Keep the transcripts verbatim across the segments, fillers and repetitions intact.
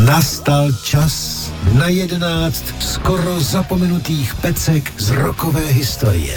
Nastal čas na jedenáct skoro zapomenutých pecek z rockové historie.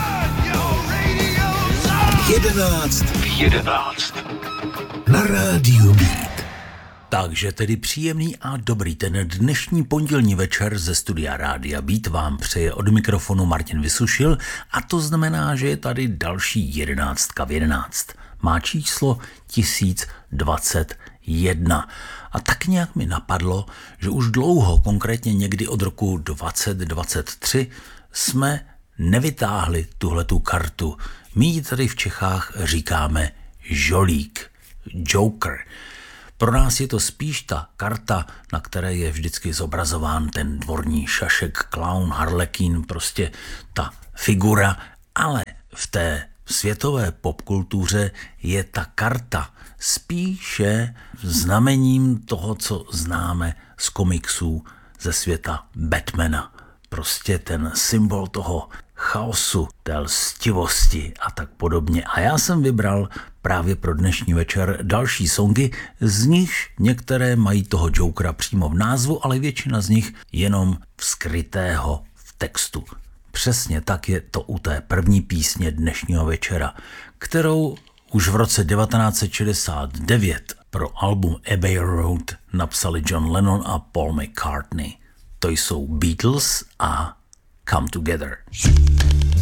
Jedenáct v jedenáct na rádiu Beat. Takže tedy příjemný a dobrý ten dnešní pondělní večer ze studia Rádia Beat vám přeje od mikrofonu Martin Vysušil a to znamená, že je tady další jedenáctka v jedenáct. Má číslo tisíc dvacet jedna. A tak nějak mi napadlo, že už dlouho, konkrétně někdy od roku dvacet dvacet tři, jsme nevytáhli tuhletu kartu. My ji tady v Čechách říkáme žolík, joker. Pro nás je to spíš ta karta, na které je vždycky zobrazován ten dvorní šašek, klaun, harlekín, prostě ta figura, ale v té světové popkultuře je ta karta spíše znamením toho, co známe z komiksů ze světa Batmana. Prostě ten symbol toho chaosu, té lstivosti a tak podobně. A já jsem vybral právě pro dnešní večer další songy, z nichž některé mají toho Jokera přímo v názvu, ale většina z nich jenom skrytého v textu. Přesně tak je to u té první písně dnešního večera, kterou už v roce devatenáct set šedesát devět pro album Abbey Road napsali John Lennon a Paul McCartney. To jsou Beatles a Come Together.